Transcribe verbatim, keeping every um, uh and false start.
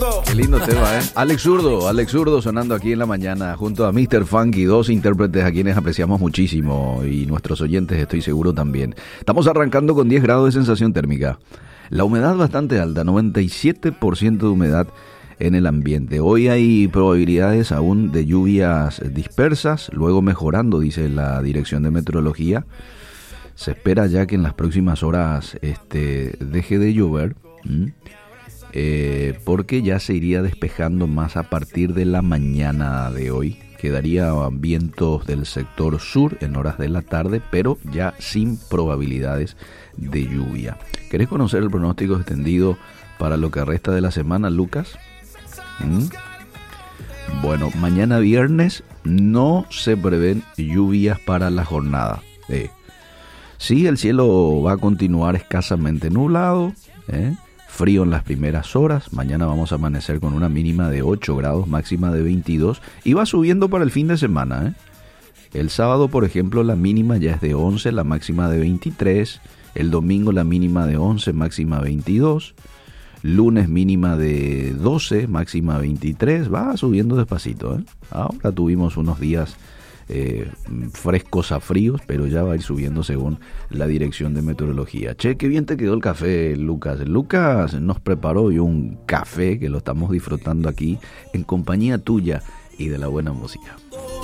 Qué lindo tema, ¿eh? Alex Zurdo, Alex Zurdo sonando aquí en la mañana junto a míster Funky, dos intérpretes a quienes apreciamos muchísimo y nuestros oyentes estoy seguro también. Estamos arrancando con diez grados de sensación térmica. La humedad bastante alta, noventa y siete por ciento de humedad en el ambiente. Hoy hay probabilidades aún de lluvias dispersas, luego mejorando, dice la Dirección de Meteorología. Se espera ya que en las próximas horas este, deje de llover. ¿Mm? Eh, porque ya se iría despejando más a partir de la mañana de hoy. Quedaría vientos del sector sur en horas de la tarde, pero ya sin probabilidades de lluvia. ¿Querés conocer el pronóstico extendido para lo que resta de la semana, Lucas? ¿Mm? Bueno, mañana viernes no se prevén lluvias para la jornada. Eh. Sí, el cielo va a continuar escasamente nublado, ¿eh? Frío en las primeras horas. Mañana vamos a amanecer con una mínima de ocho grados, máxima de veintidós, y va subiendo para el fin de semana, ¿eh? El sábado, por ejemplo, la mínima ya es de once, la máxima de veintitrés. El domingo la mínima de once, máxima veintidós. Lunes mínima de doce, máxima veintitrés. Va subiendo despacito, ¿eh? Ahora tuvimos unos días Eh, frescos a fríos, pero ya va a ir subiendo según la Dirección de Meteorología. Che, qué bien te quedó el café, Lucas. Lucas nos preparó hoy un café que lo estamos disfrutando aquí en compañía tuya y de la buena música.